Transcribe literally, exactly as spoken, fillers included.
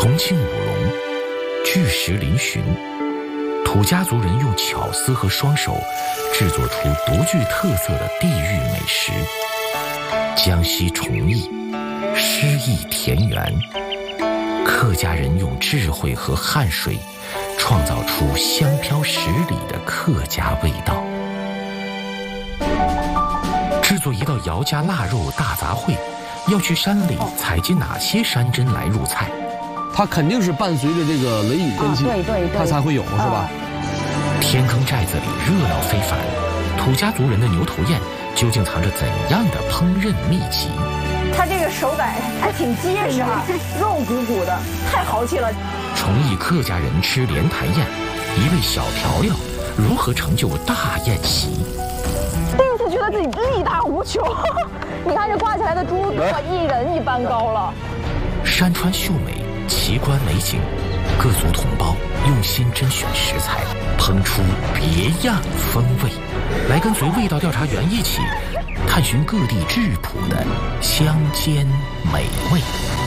重庆武隆，巨石嶙峋，土家族人用巧思和双手制作出独具特色的地域美食。江西崇义，诗意田园，客家人用智慧和汗水创造出香飘十里的客家味道。制作一道姚家腊肉大杂烩，要去山里采集哪些山珍来入菜？ 它肯定是伴随着这个雷雨天气， 啊、对对对， 它才会有，是吧？ 天坑寨子里热闹非凡，土家族人的牛头宴究竟藏着怎样的烹饪秘籍？ 它这个手感还挺结实啊，肉鼓鼓的，太豪气了。 崇义客家人吃莲台宴，一味小调料如何成就大宴席？ 第一次觉得自己力大无穷，你看这挂起来的猪都一人一般高了。 山川秀美，奇观美景，各族同胞用心甄选食材，烹出别样风味。来跟随味道调查员一起探寻各地质朴的乡间美味。